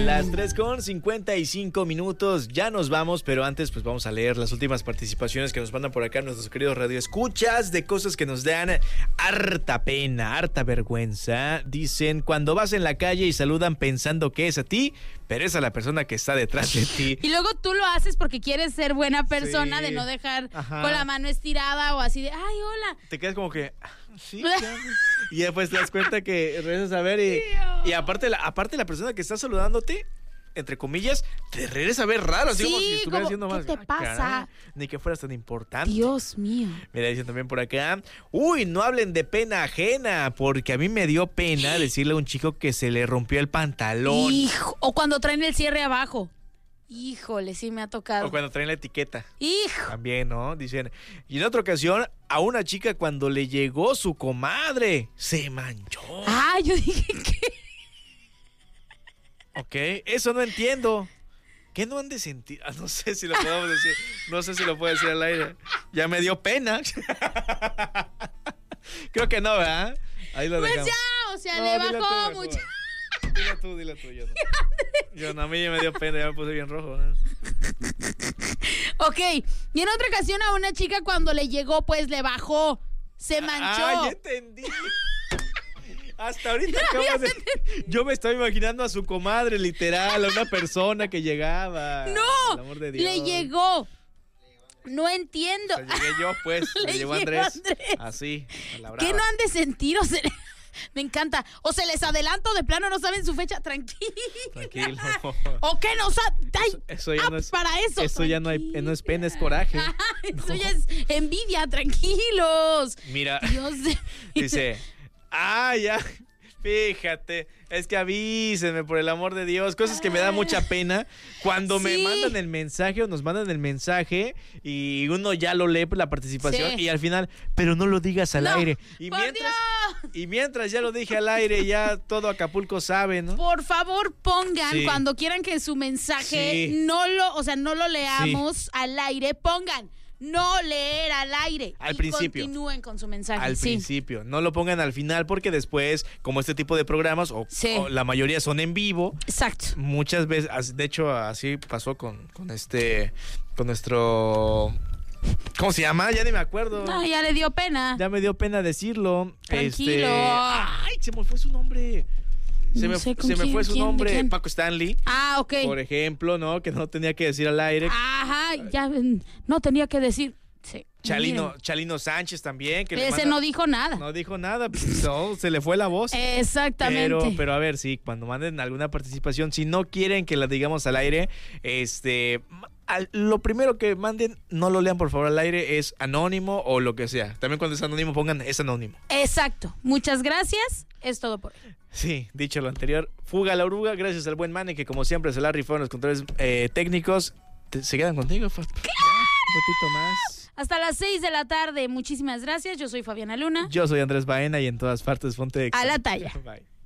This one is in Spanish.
Las 3:55. Ya nos vamos, pero antes pues vamos a leer las últimas participaciones que nos mandan por acá nuestros queridos radioescuchas de cosas que nos dan harta pena, harta vergüenza. Dicen, cuando vas en la calle y saludan pensando que es a ti, pero es a la persona que está detrás de ti. Y luego tú lo haces porque quieres ser buena persona, Sí. de no dejar Ajá. con la mano estirada o así de, ay, hola. Te quedas como que... Sí, ya. Y después te das cuenta que regresas a ver y aparte la persona que está saludándote, entre comillas, te regresa a ver raro, así Sí, como si estuvieras haciendo ¿qué más. te pasa? Caray, ni que fueras tan importante. Dios mío. Mira, dicen también por acá, uy, no hablen de pena ajena, porque a mí me dio pena decirle a un chico que se le rompió el pantalón. Hijo, o cuando traen el cierre abajo. Híjole, sí me ha tocado. O cuando traen la etiqueta. Hijo. También, ¿no? Dicen, y en otra ocasión, a una chica cuando le llegó su comadre, se manchó. Ah, yo dije que... Ok, eso no entiendo. ¿Qué no han de sentir? No sé si lo podemos decir. No sé si lo puedo decir al aire. Ya me dio pena. Creo que no, ¿verdad? Ahí lo Pues dejamos. ya, o sea, No, le dilo bajó tú, mucho. Dilo tú, yo no. Yo no, a mí ya me dio pena, ya me puse bien rojo, ¿no? Ok, y en otra ocasión a una chica cuando le llegó, pues le bajó. Se manchó. Ah, ya entendí. Hasta ahorita acabo de... Yo me estaba imaginando a su comadre, literal, a una persona que llegaba. Por el No, amor de Dios. le llegó. No entiendo. O sea, llegué yo, pues. Le Le llegó llegó Andrés. Andrés. Así, a la brava. ¿Qué no han de sentir? Me encanta. O se les adelanta o de plano no saben su fecha. Tranquilo. Tranquilo. ¿O qué no saben? Eso ya no es... Para eso. Eso ya no es pena, es coraje. Ajá, eso ya es envidia. Tranquilos. Mira, Dios de... dice... Ah, ya... Fíjate, es que avísenme, por el amor de Dios. Cosas que me da mucha pena cuando me Sí. mandan el mensaje o nos mandan el mensaje y uno ya lo lee por la participación Sí. y al final, pero no lo digas al No, aire. por Dios. Y mientras ya lo dije al aire, ya todo Acapulco sabe, ¿no? Por favor, pongan Sí. cuando quieran que su mensaje Sí. no lo leamos al aire, pongan no leer al aire Al y principio. continúen con su mensaje. Al Sí. principio, no lo pongan al final porque después, como este tipo de programas, Sí. o la mayoría son en vivo, Exacto. muchas veces, de hecho así pasó con nuestro... ¿Cómo se llama? Ya ni me acuerdo. No, ya le dio pena. Ya me dio pena decirlo. Tranquilo. Ay, se me fue su nombre. Se No me sé con se me quién, fue su quién, ¿de nombre, quién? Paco Stanley, Ah, ok. por ejemplo, ¿no? Que no tenía que decir al aire. Ajá, ya no tenía que decir. Sí. Chalino Sánchez también. Que le Ese manda- no dijo nada. No dijo nada, pues, no, se le fue la voz. Exactamente. Pero a ver, sí, cuando manden alguna participación, si no quieren que la digamos al aire, lo primero que manden, no lo lean por favor al aire, es anónimo o lo que sea. También cuando es anónimo pongan es anónimo. Exacto. Muchas gracias. Es todo por hoy. Sí, dicho lo anterior, fuga la oruga, gracias al buen Mane que como siempre se la rifó en los controles técnicos. ¿Se quedan contigo? ¡Claro! Un ratito más. Hasta las 6 de la tarde. Muchísimas gracias. Yo soy Fabiana Luna. Yo soy Andrés Baena y en todas partes ponte A la talla. Bye.